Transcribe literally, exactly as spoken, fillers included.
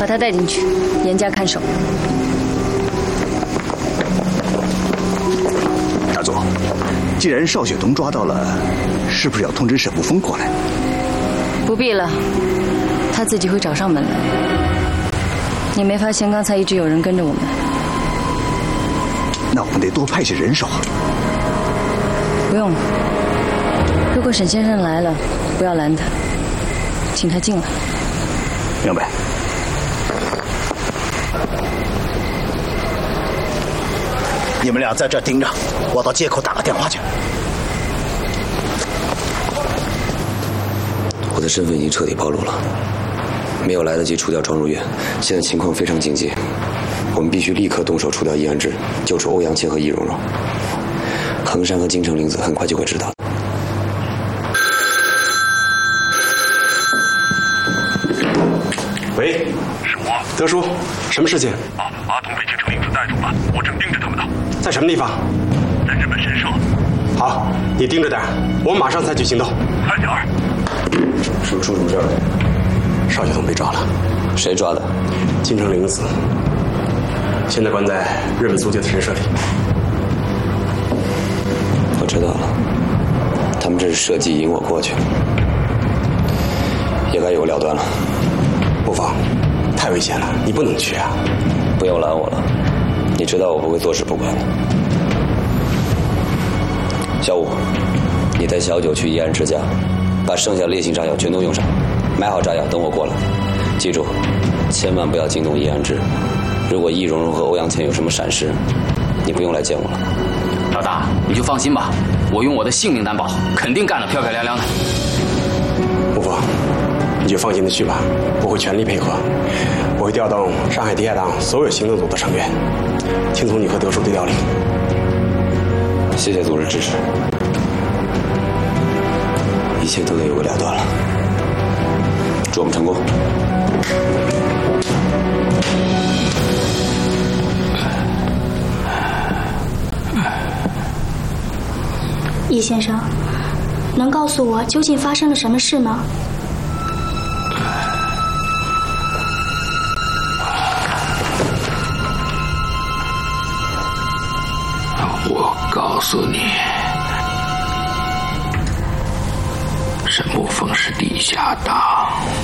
把他带进去，严加看守。 大佐，既然邵雪桐抓到了，是不是要通知沈沐风过来？ 不必了，他自己会找上门来。你没发现刚才一直有人跟着我们？ 那我们得多派些人手。 不用了。如果沈先生来了，不要拦他，请他进来。 明白。你们俩在这盯着，我到街口打个电话去。 我的身份已经彻底暴露了，没有来得及除掉庄如月，现在情况非常紧急，我们必须立刻动手除掉易安之，救出欧阳倩和易容容。衡山和京城玲子很快就会知道。 喂， 是我， 德叔，什么事情？ 啊，阿童被京城玲子带走了，我正盯着他们呢。 在什么地方？ 在日本神社。 好，你盯着点，我们马上采取行动。 快点儿！ 是不是出什么事儿了？ 邵雪桐被抓了。 谁抓的？ 京城玲子，现在关在日本租界的神社里。 我知道了，他们这是设计引我过去，也该有个了断了。 不妨，太危险了，你不能去啊！ 不用拦我了，你知道我不会坐视不管的。小五，你带小九去易安之家，把剩下的烈性炸药全都用上，买好炸药等我过来。记住，千万不要惊动易安之。如果易容容和欧阳倩有什么闪失，你不用来见我了。 老大，你就放心吧，我用我的性命担保，肯定干得漂漂亮亮的。 沐风，你就放心的去吧，我会全力配合，我会调动上海地下党所有行动组的成员，听从你和德叔的调令。 谢谢组织支持，一切都得有个了断了。祝我们成功。 易先生，能告诉我究竟发生了什么事吗？ 我告诉你，沈沐风是地下党。